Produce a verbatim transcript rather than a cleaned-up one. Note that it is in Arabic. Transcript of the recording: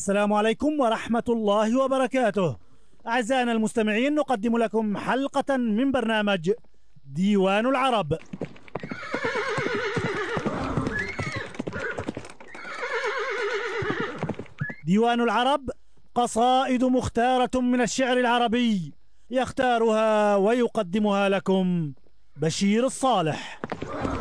السلام عليكم ورحمة الله وبركاته. أعزائنا المستمعين، نقدم لكم حلقة من برنامج ديوان العرب. ديوان العرب قصائد مختارة من الشعر العربي، يختارها ويقدمها لكم بشير الصالح.